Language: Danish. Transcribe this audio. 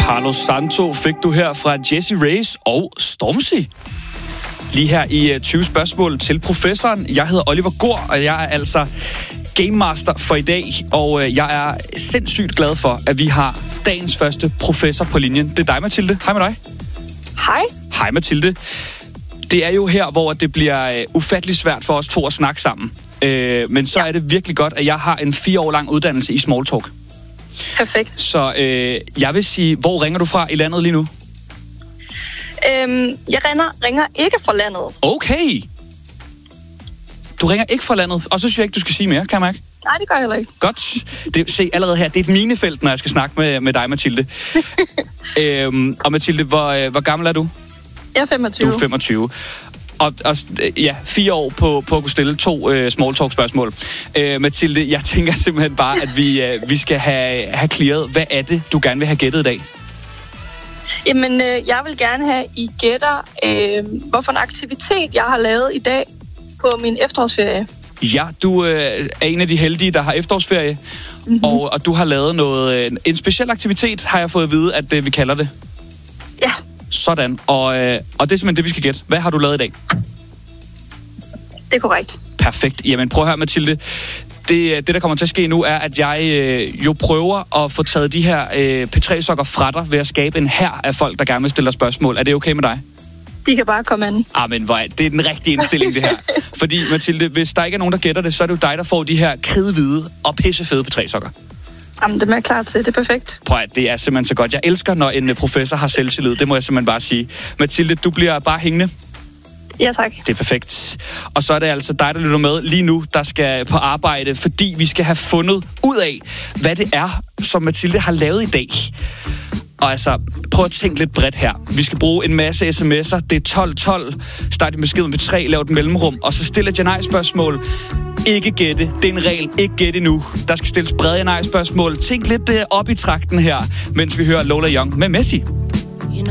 Palo Santo fik du her fra Jessie Reyes og Stormzy. Lige her i 20 spørgsmål til professoren. Jeg hedder Oliver Gård, og jeg er altså Game Master for i dag. Og jeg er sindssygt glad for, at vi har dagens første professor på linjen. Det er dig, Mathilde. Hej med dig. Hej. Hej, Mathilde. Det er jo her, hvor det bliver ufattelig svært for os to at snakke sammen. Men så er det virkelig godt, at jeg har en 4 år lang uddannelse i Smalltalk. Perfekt. Så jeg vil sige, hvor ringer du fra i landet lige nu? Jeg ringer ikke fra landet. Okay. Du ringer ikke fra landet, og så synes jeg ikke, du skal sige mere, kan jeg mærke? Nej, det gør jeg heller ikke. Godt. Se, allerede her, det er et minefelt, når jeg skal snakke med dig, Mathilde. Og Mathilde, hvor gammel er du? Jeg er 25. Du er 25. Og 4 år på at kunne stille 2 smalltalk-spørgsmål. Mathilde, jeg tænker simpelthen bare, at vi skal have clearet. Hvad er det, du gerne vil have gættet i dag? Jamen, jeg vil gerne have, I gætter, hvorfor en aktivitet, jeg har lavet i dag på min efterårsferie. Ja, du er en af de heldige, der har efterårsferie. Mm-hmm. Og du har lavet en speciel aktivitet, har jeg fået at vide, at vi kalder det. Ja. Sådan. Og det er simpelthen det, vi skal gætte. Hvad har du lavet i dag? Det er korrekt. Perfekt. Jamen, prøv at høre, Mathilde. Det, der kommer til at ske nu, er, at jeg jo prøver at få taget de her P3-sokker fra dig ved at skabe en hær af folk, der gerne vil stille dig spørgsmål. Er det okay med dig? De kan bare komme an. Men det er den rigtige indstilling, det her. Fordi, Mathilde, hvis der ikke er nogen, der gætter det, så er det jo dig, der får de her kridhvide og pissefede P3-sokker. Jamen, det er jeg klar til. Det er perfekt. Prøv at, det er simpelthen så godt. Jeg elsker, når en professor har selvtillid. Det må jeg simpelthen bare sige. Mathilde, du bliver bare hængende. Ja, tak. Det er perfekt. Og så er det altså dig, der lytter med lige nu, der skal på arbejde, fordi vi skal have fundet ud af, hvad det er, som Mathilde har lavet i dag. Og altså, prøv at tænke lidt bredt her. Vi skal bruge en masse sms'er. Det er 12-12. Start i beskeden med 3, lav et mellemrum, og så stille et ja-nej-spørgsmål. Ikke gætte. Det er en regel. Ikke gætte nu. Der skal stilles brede ja-nej-spørgsmål. Tænk lidt op i trakten her, mens vi hører Lola Young med Messi.